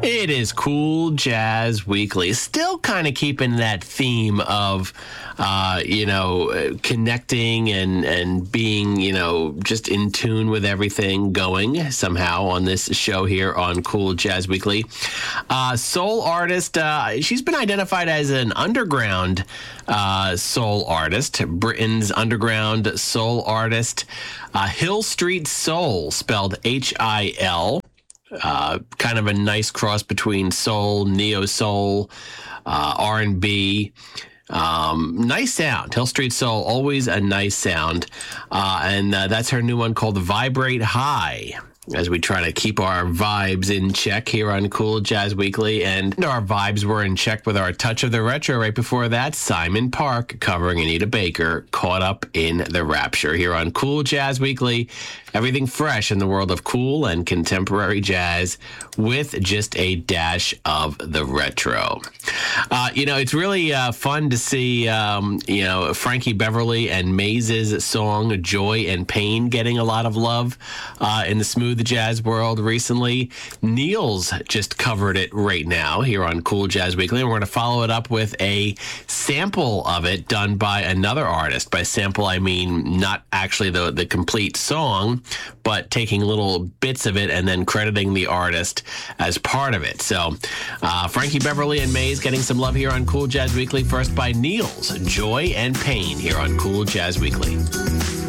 It is Cool Jazz Weekly. Still kind of keeping that theme of, connecting and being, just in tune with everything going somehow on this show here on Cool Jazz Weekly. Soul artist, she's been identified as an underground soul artist, Britain's underground soul artist, Hill Street Soul, spelled H-I-L. Kind of a nice cross between soul, neo-soul, R&B. Nice sound. Hill Street Soul, always a nice sound. And that's her new one called Vibrate High, as we try to keep our vibes in check here on Cool Jazz Weekly. And our vibes were in check with our Touch of the Retro. Right before that, Simon Park covering Anita Baker, Caught Up in the Rapture, here on Cool Jazz Weekly. Everything fresh in the world of cool and contemporary jazz with just a dash of the retro. It's really fun to see, Frankie Beverly and Maze's song Joy and Pain getting a lot of love in the smooth jazz world recently. Niels just covered it right now here on Cool Jazz Weekly, and we're going to follow it up with a sample of it done by another artist. By sample, I mean not actually the complete song, but taking little bits of it and then crediting the artist as part of it. So Frankie Beverly and Maze getting some love here on Cool Jazz Weekly. First by Niels, Joy and Pain, here on Cool Jazz Weekly.